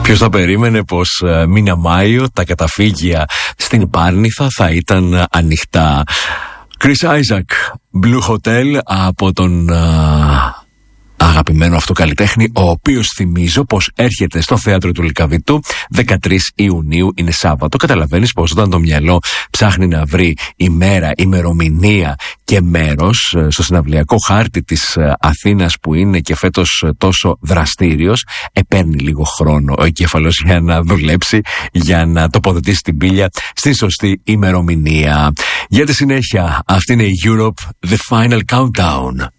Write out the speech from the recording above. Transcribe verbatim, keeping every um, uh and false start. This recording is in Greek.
Ποιος θα περίμενε πως ε, μήνα Μάιο τα καταφύγια στην Πάρνηθα θα ήταν ανοιχτά. Chris Isaac, Blue Hotel, από τον ε, αγαπημένο αυτό καλλιτέχνη, ο οποίος θυμίζω πως έρχεται στο θέατρο του Λυκαβητού δεκατρείς Ιουνίου, είναι Σάββατο. Καταλαβαίνεις πως όταν το μυαλό ψάχνει να βρει ημέρα, ημερομηνία και μέρος στο συναυλιακό χάρτη της Αθήνας, που είναι και φέτος τόσο δραστήριος, επέρνει λίγο χρόνο ο εγκέφαλος για να δουλέψει, για να τοποθετήσει την πύλια στη σωστή ημερομηνία. Για τη συνέχεια, αυτή είναι η Europe, The Final Countdown.